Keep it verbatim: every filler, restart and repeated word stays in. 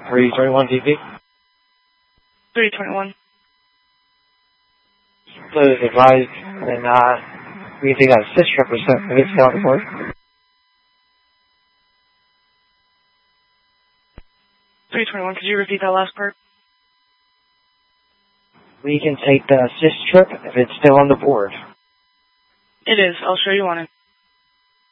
three twenty-one D P. three twenty-one. So it's advised, and uh, we can take that assist represent if it's still on the board. three twenty-one, could you repeat that last part? We can take the assist trip if it's still on the board. It is. I'll show you on it.